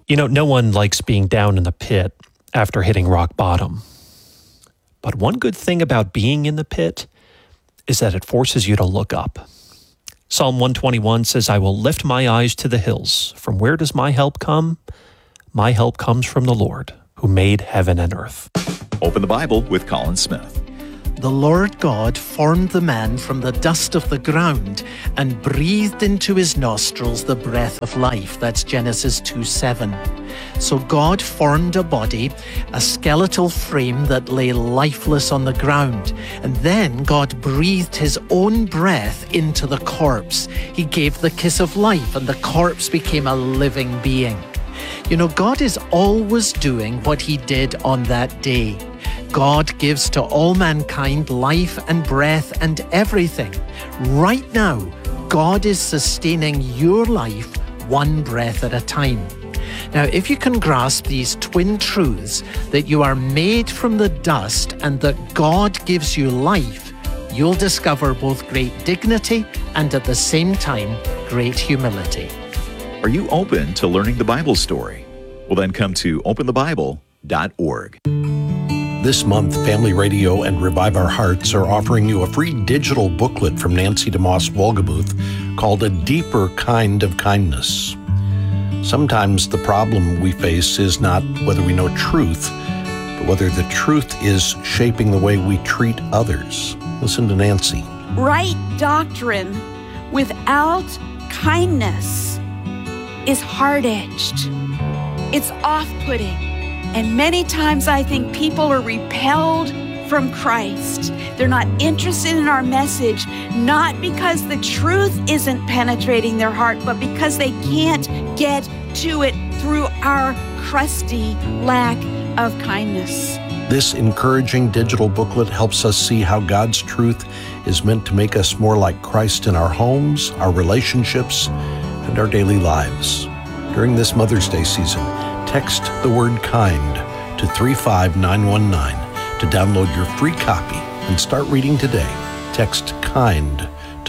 You know, no one likes being down in the pit after hitting rock bottom. But one good thing about being in the pit is that it forces you to look up. Psalm 121 says, I will lift my eyes to the hills. From where does my help come? My help comes from the Lord, who made heaven and earth. Open the Bible with Colin Smith. The Lord God formed the man from the dust of the ground and breathed into his nostrils the breath of life. That's Genesis 2:7. So God formed a body, a skeletal frame that lay lifeless on the ground. And then God breathed his own breath into the corpse. He gave the kiss of life, and the corpse became a living being. You know, God is always doing what he did on that day. God gives to all mankind life and breath and everything. Right now, God is sustaining your life one breath at a time. Now, if you can grasp these twin truths, that you are made from the dust and that God gives you life, you'll discover both great dignity and at the same time, great humility. Are you open to learning the Bible story? Well, then come to openthebible.org. This month, Family Radio and Revive Our Hearts are offering you a free digital booklet from Nancy DeMoss Wolgemuth called A Deeper Kind of Kindness. Sometimes the problem we face is not whether we know truth, but whether the truth is shaping the way we treat others. Listen to Nancy. Right doctrine without kindness is hard-edged. It's off-putting. And many times I think people are repelled from Christ. They're not interested in our message, not because the truth isn't penetrating their heart, but because they can't get to it through our crusty lack of kindness. This encouraging digital booklet helps us see how God's truth is meant to make us more like Christ in our homes, our relationships, and our daily lives. During this Mother's Day season, text the word kind to 35919 to download your free copy and start reading today. Text kind to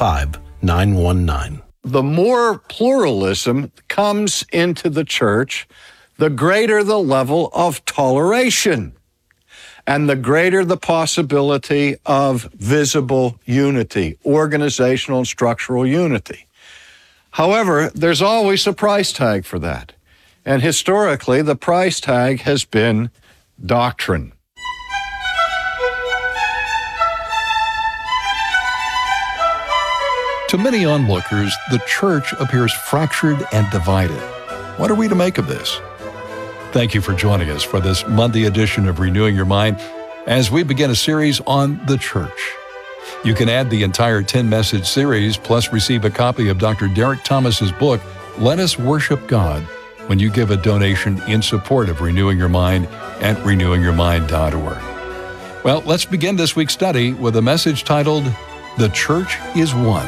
35919. The more pluralism comes into the church, the greater the level of toleration and the greater the possibility of visible unity, organizational and structural unity. However, there's always a price tag for that. And historically, the price tag has been doctrine. To many onlookers, the church appears fractured and divided. What are we to make of this? Thank you for joining us for this Monday edition of Renewing Your Mind as we begin a series on the church. You can add the entire 10-message series, plus receive a copy of Dr. Derek Thomas's book, Let Us Worship God, when you give a donation in support of Renewing Your Mind at renewingyourmind.org. Well, let's begin this week's study with a message titled, The Church is One.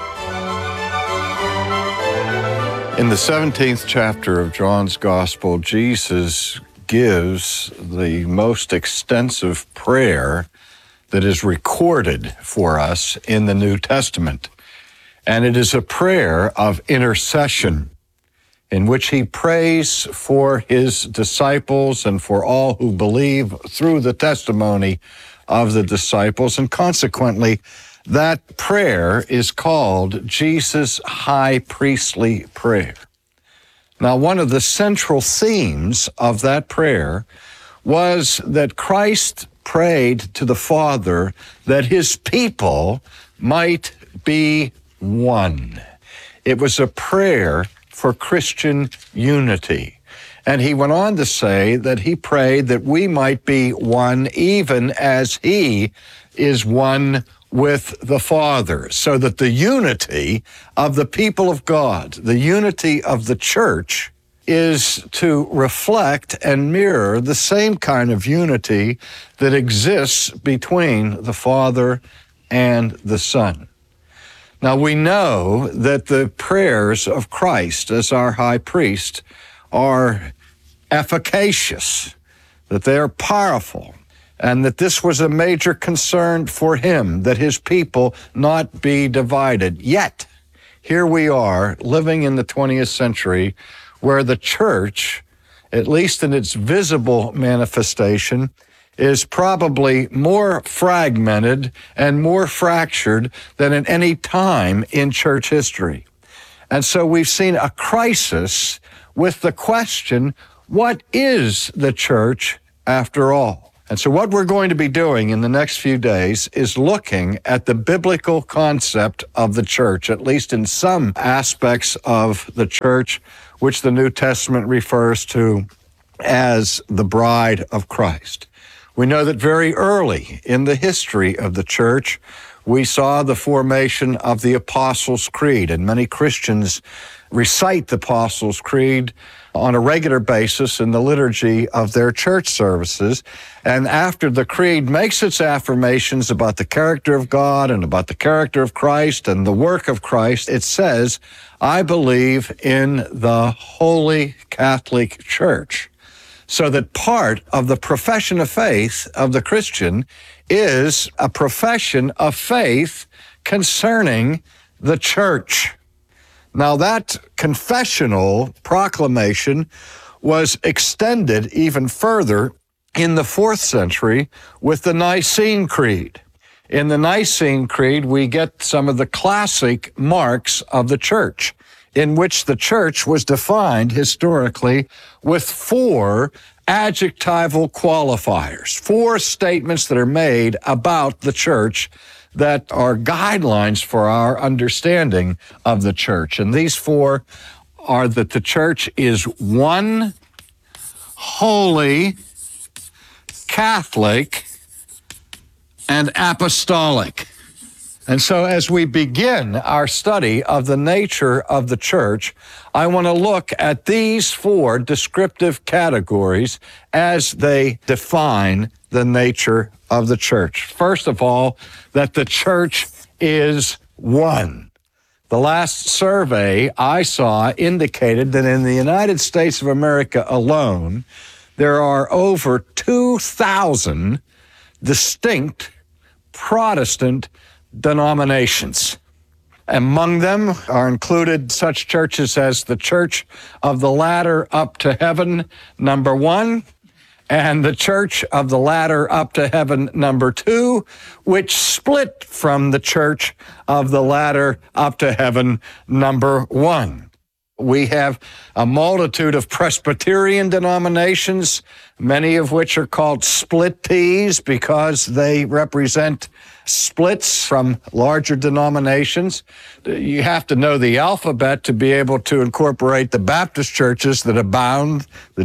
In the 17th chapter of John's Gospel, Jesus gives the most extensive prayer that is recorded for us in the New Testament. And it is a prayer of intercession in which he prays for his disciples and for all who believe through the testimony of the disciples. And consequently, that prayer is called Jesus' high priestly prayer. Now, one of the central themes of that prayer was that Christ prayed to the Father that his people might be one. It was a prayer for Christian unity. And he went on to say that he prayed that we might be one even as he is one with the Father, so that the unity of the people of God, the unity of the church, is to reflect and mirror the same kind of unity that exists between the Father and the Son. Now, we know that the prayers of Christ as our high priest are efficacious, that they are powerful, and that this was a major concern for him, that his people not be divided. Yet, here we are living in the 20th century where the church, at least in its visible manifestation, is probably more fragmented and more fractured than at any time in church history. And so we've seen a crisis with the question, what is the church after all? And so what we're going to be doing in the next few days is looking at the biblical concept of the church, at least in some aspects of the church, which the New Testament refers to as the bride of Christ. We know that very early in the history of the church, we saw the formation of the Apostles' Creed, and many Christians recite the Apostles' Creed on a regular basis in the liturgy of their church services. And after the Creed makes its affirmations about the character of God and about the character of Christ and the work of Christ, it says, I believe in the Holy Catholic Church. So that part of the profession of faith of the Christian is a profession of faith concerning the church. Now, that confessional proclamation was extended even further in the 4th century with the Nicene Creed. In the Nicene Creed, we get some of the classic marks of the church, in which the church was defined historically with 4 adjectival qualifiers, 4 statements that are made about the church that are guidelines for our understanding of the church. And these 4 are that the church is one, holy, Catholic, and apostolic. And so as we begin our study of the nature of the church, I want to look at these 4 descriptive categories as they define the nature of the church. First of all, that the church is one. The last survey I saw indicated that in the United States of America alone, there are over 2,000 distinct Protestant denominations. Among them are included such churches as the Church of the Ladder Up to Heaven, number 1, and the Church of the Ladder Up to Heaven, number 2, which split from the Church of the Ladder Up to Heaven, number 1. We have a multitude of Presbyterian denominations, many of which are called split Ps because they represent splits from larger denominations. You have to know the alphabet to be able to incorporate the Baptist churches that abound, the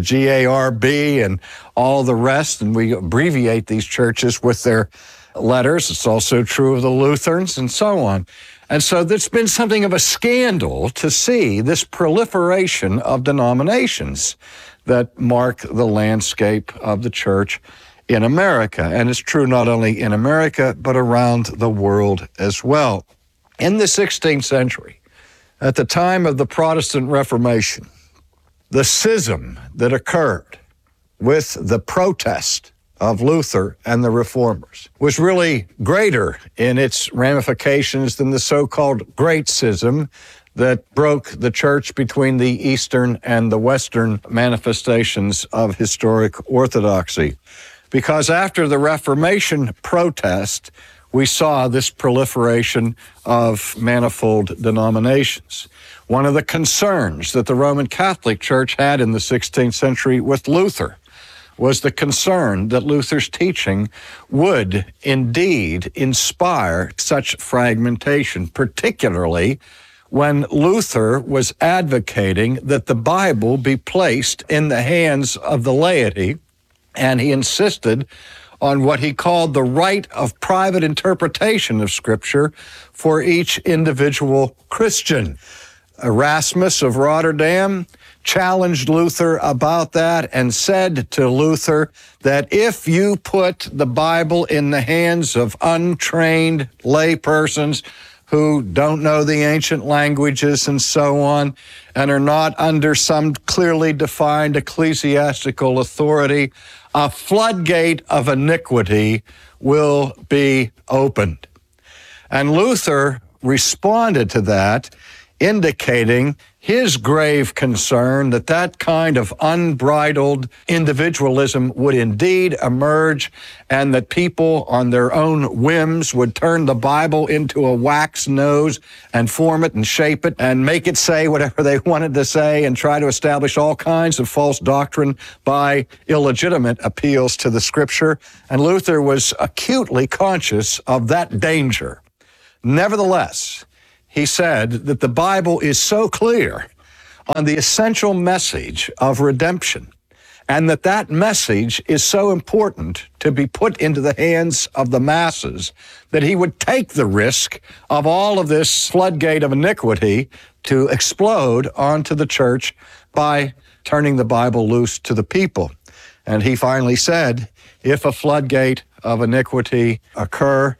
GARB and all the rest, and we abbreviate these churches with their letters. It's also true of the Lutherans and so on. And so there's been something of a scandal to see this proliferation of denominations that mark the landscape of the church in America. And it's true not only in America, but around the world as well. In the 16th century, at the time of the Protestant Reformation, the schism that occurred with the protest of Luther and the Reformers was really greater in its ramifications than the so-called Great Schism that broke the church between the Eastern and the Western manifestations of historic orthodoxy. Because after the Reformation protest, we saw this proliferation of manifold denominations. One of the concerns that the Roman Catholic Church had in the 16th century with Luther was the concern that Luther's teaching would indeed inspire such fragmentation, particularly when Luther was advocating that the Bible be placed in the hands of the laity, and he insisted on what he called the right of private interpretation of Scripture for each individual Christian. Erasmus of Rotterdam challenged Luther about that and said to Luther that if you put the Bible in the hands of untrained lay persons who don't know the ancient languages and so on, and are not under some clearly defined ecclesiastical authority, a floodgate of iniquity will be opened. And Luther responded to that indicating his grave concern that that kind of unbridled individualism would indeed emerge, and that people on their own whims would turn the Bible into a wax nose and form it and shape it and make it say whatever they wanted to say and try to establish all kinds of false doctrine by illegitimate appeals to the Scripture. And Luther was acutely conscious of that danger. Nevertheless, he said that the Bible is so clear on the essential message of redemption, and that that message is so important to be put into the hands of the masses, that he would take the risk of all of this floodgate of iniquity to explode onto the church by turning the Bible loose to the people. And he finally said, if a floodgate of iniquity occur,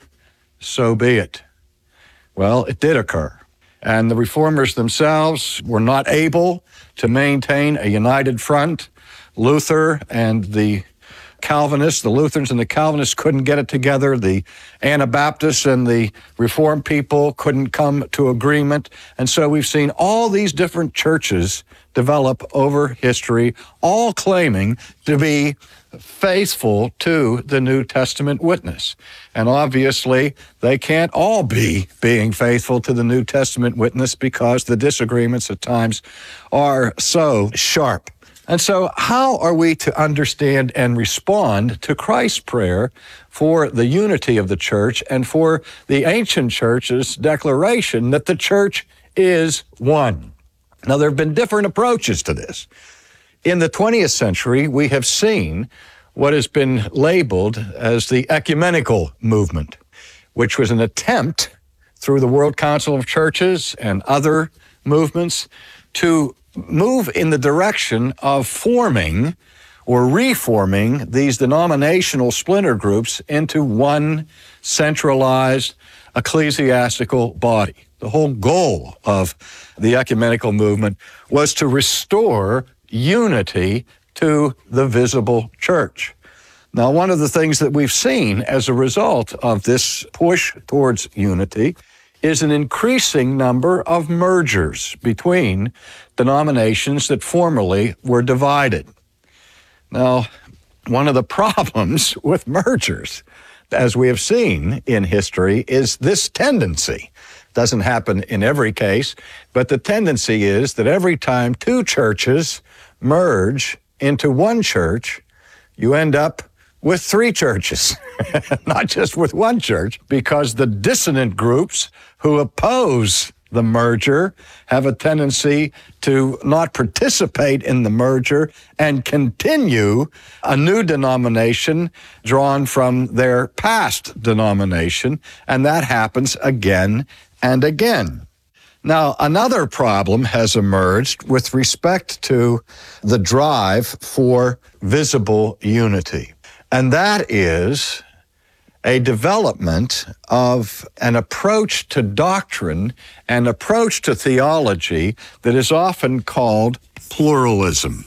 so be it. Well, it did occur. And the reformers themselves were not able to maintain a united front. Luther and the Calvinists, the Lutherans and the Calvinists couldn't get it together. The Anabaptists and the Reformed people couldn't come to agreement. And so we've seen all these different churches develop over history, all claiming to be faithful to the New Testament witness. And obviously, they can't all be being faithful to the New Testament witness because the disagreements at times are so sharp. And so how are we to understand and respond to Christ's prayer for the unity of the church and for the ancient church's declaration that the church is one? Now, there have been different approaches to this. In the 20th century, we have seen what has been labeled as the ecumenical movement, which was an attempt through the World Council of Churches and other movements to move in the direction of forming or reforming these denominational splinter groups into one centralized ecclesiastical body. The whole goal of the ecumenical movement was to restore unity to the visible church. Now, one of the things that we've seen as a result of this push towards unity is an increasing number of mergers between denominations that formerly were divided. Now, one of the problems with mergers, as we have seen in history, is this tendency. Doesn't happen in every case, but the tendency is that every time two churches merge into one church, you end up with three churches, not just with one church, because the dissonant groups who oppose the merger have a tendency to not participate in the merger and continue a new denomination drawn from their past denomination, and that happens again and again. Now, another problem has emerged with respect to the drive for visible unity, and that is a development of an approach to doctrine, an approach to theology that is often called pluralism.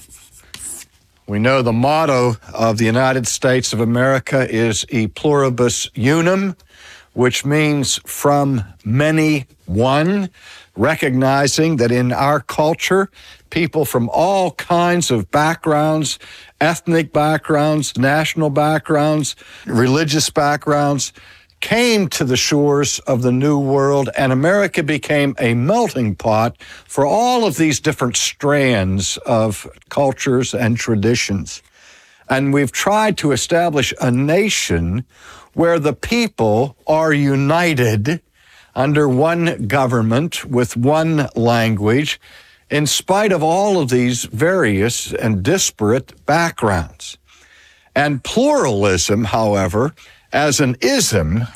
We know the motto of the United States of America is E pluribus unum, which means from many one, recognizing that in our culture, people from all kinds of backgrounds, ethnic backgrounds, national backgrounds, religious backgrounds, came to the shores of the New World, and America became a melting pot for all of these different strands of cultures and traditions. And we've tried to establish a nation where the people are united under one government with one language, in spite of all of these various and disparate backgrounds. And pluralism, however, as an ism,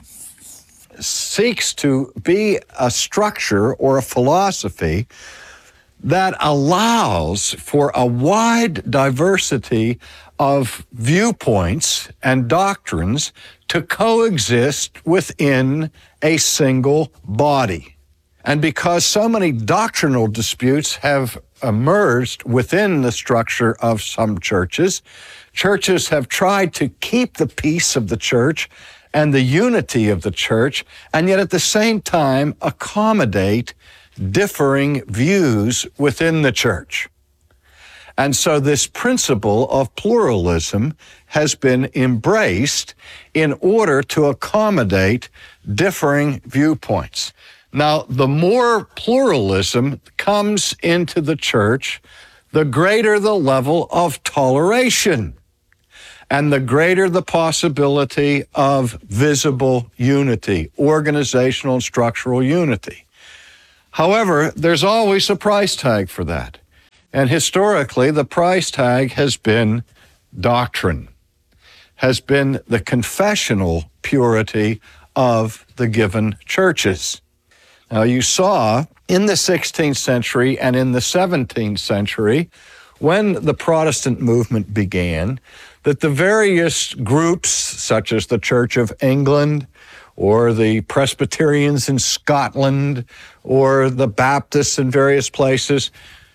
seeks to be a structure or a philosophy that allows for a wide diversity of viewpoints and doctrines to coexist within a single body. And because so many doctrinal disputes have emerged within the structure of some churches, churches have tried to keep the peace of the church and the unity of the church, and yet at the same time accommodate differing views within the church. And so this principle of pluralism has been embraced in order to accommodate differing viewpoints. Now, the more pluralism comes into the church, the greater the level of toleration and the greater the possibility of visible unity, organizational and structural unity. However, there's always a price tag for that. And historically, the price tag has been doctrine, has been the confessional purity of the given churches. Now, you saw in the 16th century and in the 17th century, when the Protestant movement began, that the various groups, such as the Church of England, or the Presbyterians in Scotland, or the Baptists in various places,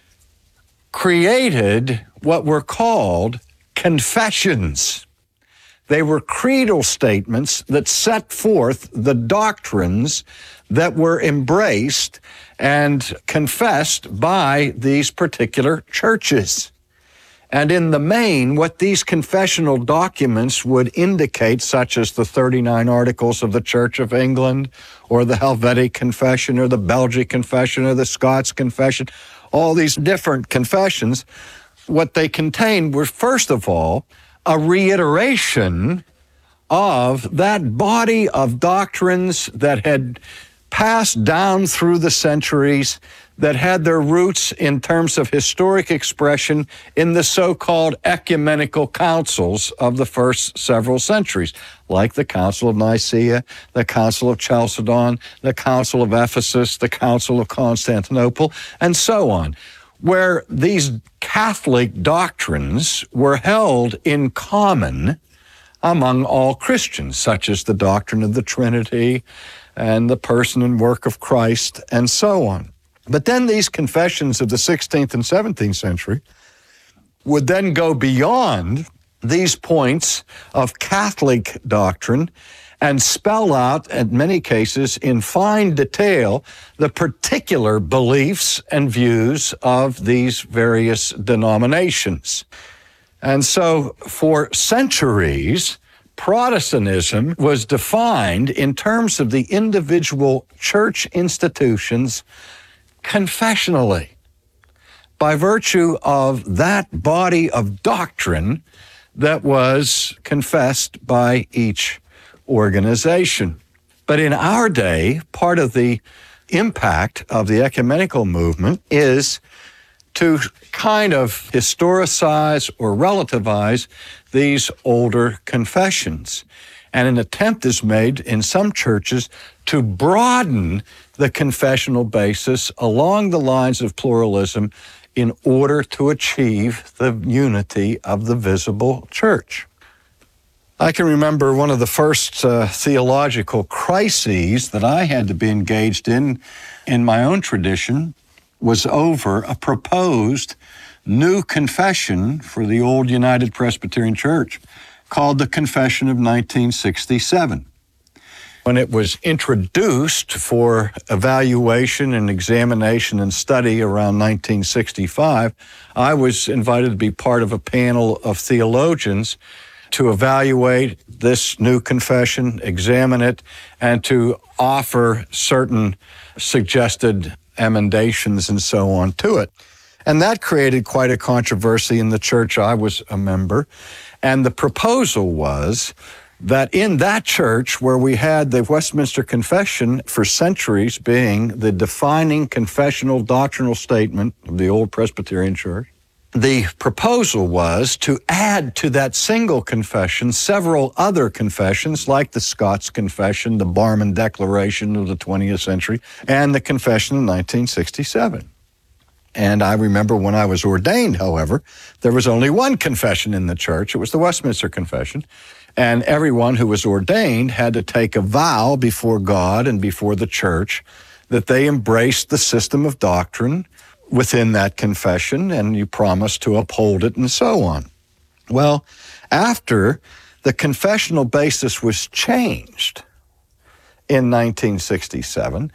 created what were called confessions. They were creedal statements that set forth the doctrines that were embraced and confessed by these particular churches. And in the main, what these confessional documents would indicate, such as the 39 Articles of the Church of England, or the Helvetic Confession, or the Belgic Confession, or the Scots Confession, all these different confessions, what they contained were, first of all, a reiteration of that body of doctrines that had passed down through the centuries, that had their roots in terms of historic expression in the so-called ecumenical councils of the first several centuries, like the Council of Nicaea, the Council of Chalcedon, the Council of Ephesus, the Council of Constantinople, and so on, where these Catholic doctrines were held in common among all Christians, such as the doctrine of the Trinity and the person and work of Christ, and so on. But then these confessions of the 16th and 17th century would then go beyond these points of Catholic doctrine and spell out, in many cases, in fine detail, the particular beliefs and views of these various denominations. And so for centuries, Protestantism was defined in terms of the individual church institutions confessionally, by virtue of that body of doctrine that was confessed by each organization. But in our day, part of the impact of the ecumenical movement is to kind of historicize or relativize these older confessions. And an attempt is made in some churches to broaden the confessional basis along the lines of pluralism in order to achieve the unity of the visible church. I can remember one of the first theological crises that I had to be engaged in my own tradition was over a proposed new confession for the old United Presbyterian Church called the Confession of 1967. When it was introduced for evaluation and examination and study around 1965, I was invited to be part of a panel of theologians to evaluate this new confession, examine it, and to offer certain suggested emendations and so on to it. And that created quite a controversy in the church I was a member. And the proposal was that in that church where we had the Westminster Confession for centuries being the defining confessional doctrinal statement of the old Presbyterian Church, the proposal was to add to that single confession several other confessions like the Scots Confession, the Barmen Declaration of the 20th century, and the Confession of 1967. And I remember when I was ordained, however, there was only one confession in the church. It was the Westminster Confession. And everyone who was ordained had to take a vow before God and before the church that they embraced the system of doctrine within that confession, and you promised to uphold it and so on. Well, after the confessional basis was changed in 1967,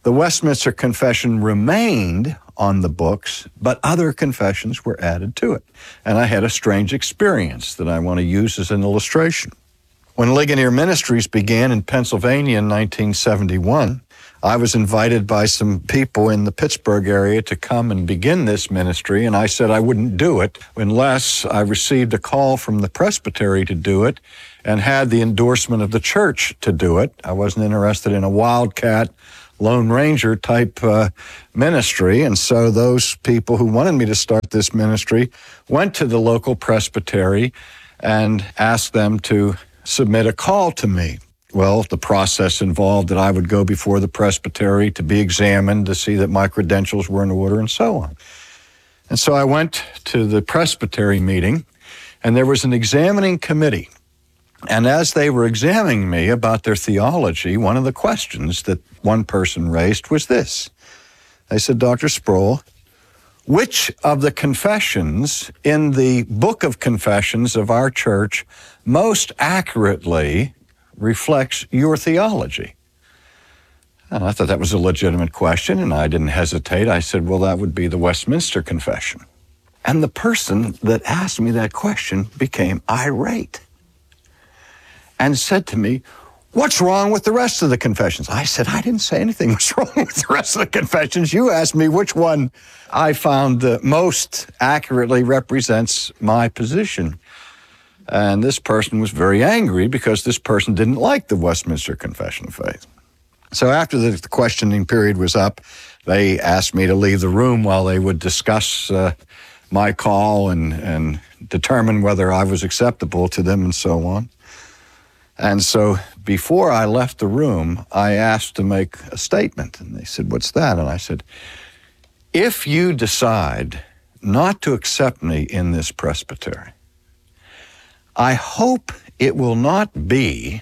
The Westminster Confession remained on the books, but other confessions were added to it. And I had a strange experience that I want to use as an illustration. When Ligonier Ministries began in Pennsylvania in 1971, I was invited by some people in the Pittsburgh area to come and begin this ministry, and I said I wouldn't do it unless I received a call from the presbytery to do it and had the endorsement of the church to do it. I wasn't interested in a wildcat, Lone Ranger type ministry, and so those people who wanted me to start this ministry went to the local presbytery and asked them to submit a call to me. Well, the process involved that I would go before the presbytery to be examined to see that my credentials were in order and so on. And so I went to the presbytery meeting, and there was an examining committee. And as they were examining me about their theology, one of the questions that one person raised was this. They said, Dr. Sproul, which of the confessions in the Book of Confessions of our church most accurately reflects your theology? And I thought that was a legitimate question, and I didn't hesitate. I said, well, that would be the Westminster Confession. And the person that asked me that question became irate and said to me, what's wrong with the rest of the confessions? I said, I didn't say anything was wrong with the rest of the confessions. You asked me which one I found most accurately represents my position. And this person was very angry because this person didn't like the Westminster Confession of Faith. So after the questioning period was up, they asked me to leave the room while they would discuss my call and determine whether I was acceptable to them and so on. And so before I left the room, I asked to make a statement. And they said, what's that? And I said, if you decide not to accept me in this presbytery, I hope it will not be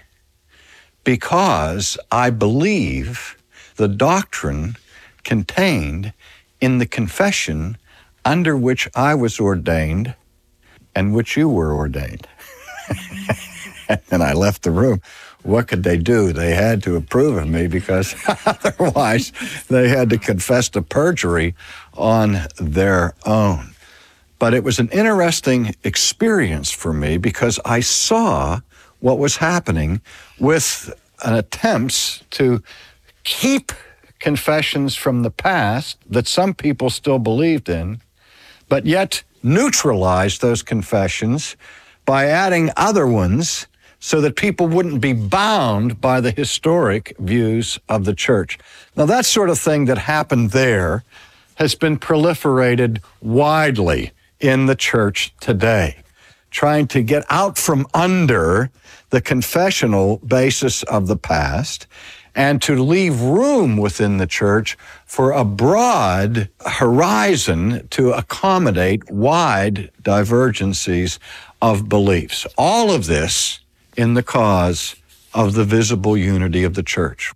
because I believe the doctrine contained in the confession under which I was ordained and which you were ordained. And I left the room. What could they do? They had to approve of me because otherwise they had to confess to perjury on their own. But it was an interesting experience for me because I saw what was happening with attempts to keep confessions from the past that some people still believed in, but yet neutralize those confessions by adding other ones so that people wouldn't be bound by the historic views of the church. Now, that sort of thing that happened there has been proliferated widely in the church today, trying to get out from under the confessional basis of the past and to leave room within the church for a broad horizon to accommodate wide divergencies of beliefs. All of this in the cause of the visible unity of the church.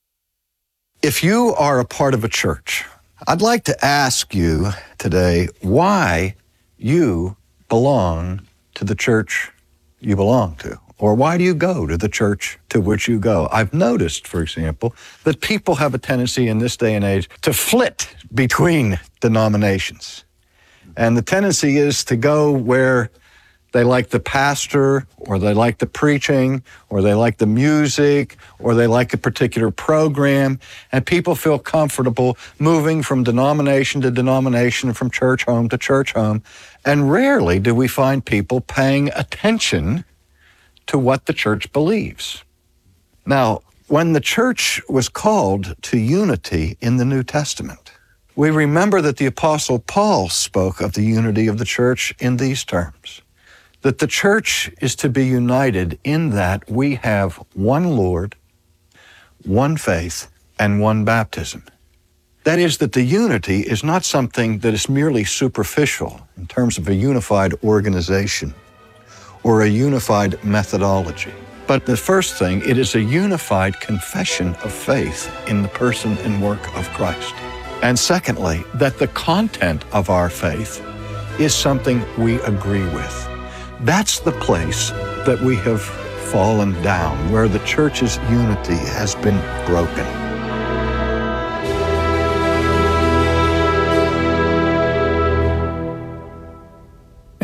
If you are a part of a church, I'd like to ask you today why you belong to the church you belong to, or why do you go to the church to which you go? I've noticed, for example, that people have a tendency in this day and age to flit between denominations. And the tendency is to go where they like the pastor, or they like the preaching, or they like the music, or they like a particular program, and people feel comfortable moving from denomination to denomination, from church home to church home, and rarely do we find people paying attention to what the church believes. Now, when the church was called to unity in the New Testament, we remember that the Apostle Paul spoke of the unity of the church in these terms, that the church is to be united in that we have one Lord, one faith, and one baptism. That is, that the unity is not something that is merely superficial in terms of a unified organization or a unified methodology. But the first thing, it is a unified confession of faith in the person and work of Christ. And secondly, that the content of our faith is something we agree with. That's the place that we have fallen down, where the church's unity has been broken.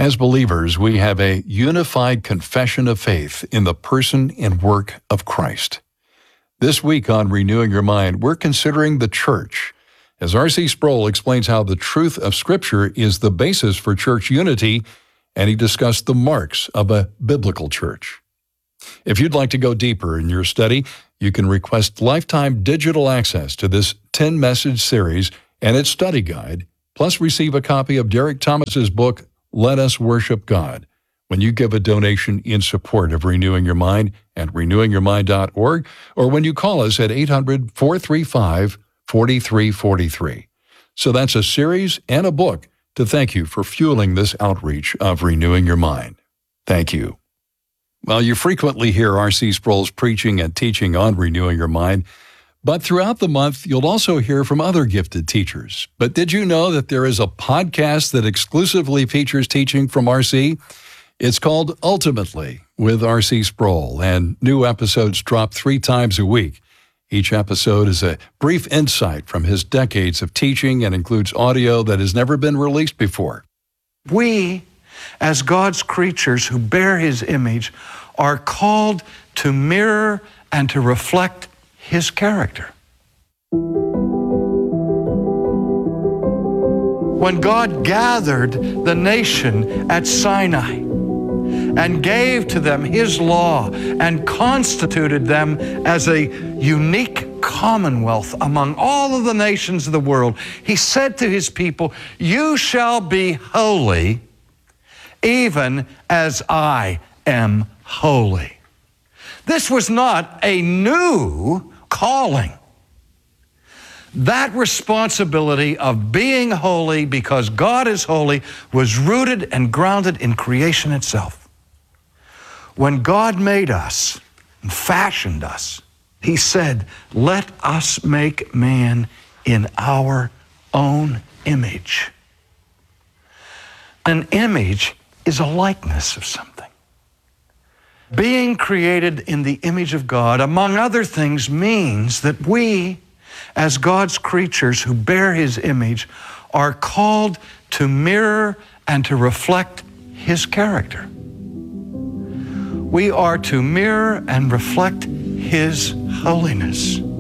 As believers, we have a unified confession of faith in the person and work of Christ. This week on Renewing Your Mind, we're considering the church, as R.C. Sproul explains how the truth of Scripture is the basis for church unity, and he discussed the marks of a biblical church. If you'd like to go deeper in your study, you can request lifetime digital access to this 10-message series and its study guide, plus receive a copy of Derek Thomas's book, Let Us Worship God, when you give a donation in support of Renewing Your Mind at renewingyourmind.org, or when you call us at 800-435-4343. So that's a series and a book to thank you for fueling this outreach of Renewing Your Mind. Thank you. Well, you frequently hear R.C. Sproul's preaching and teaching on Renewing Your Mind, but throughout the month, you'll also hear from other gifted teachers. But did you know that there is a podcast that exclusively features teaching from R.C.? It's called Ultimately with R.C. Sproul, and new episodes drop 3 times a week. Each episode is a brief insight from his decades of teaching and includes audio that has never been released before. We, as God's creatures who bear His image, are called to mirror and to reflect His character. When God gathered the nation at Sinai and gave to them His law and constituted them as a unique commonwealth among all of the nations of the world, He said to His people, "You shall be holy, even as I am holy." This was not a new calling. That responsibility of being holy because God is holy was rooted and grounded in creation itself. When God made us and fashioned us, He said, "Let us make man in our own image." An image is a likeness of something. Being created in the image of God, among other things, means that we, as God's creatures who bear His image, are called to mirror and to reflect His character. We are to mirror and reflect His holiness.